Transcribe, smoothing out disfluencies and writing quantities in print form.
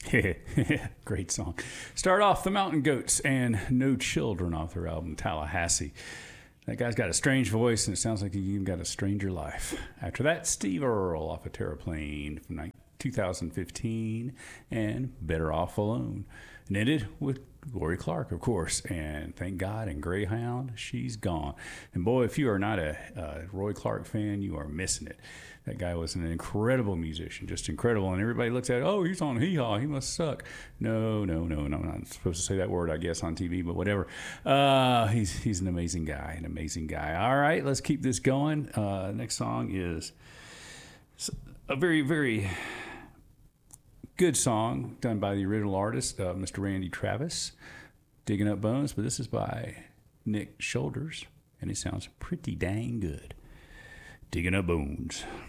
Great song. Start off the Mountain Goats and No Children off their album Tallahassee. That guy's got a strange voice, and it sounds like he even got a stranger life. After that, Steve Earle off a Terraplane from 2015 and Better Off Alone. And ended with Lori Clark, of course, and thank God, and Greyhound, she's gone. And boy, if you are not a Roy Clark fan, you are missing it. That guy was an incredible musician, just incredible. And everybody looks at, oh, he's on Hee Haw, he must suck. No, I'm not supposed to say that word, I guess, on TV, but whatever. He's an amazing guy, All right, let's keep this going. Next song is a very, very good song done by the original artist, Mr. Randy Travis, Digging Up Bones, but this is by Nick Shoulders, and it sounds pretty dang good. Digging Up Bones.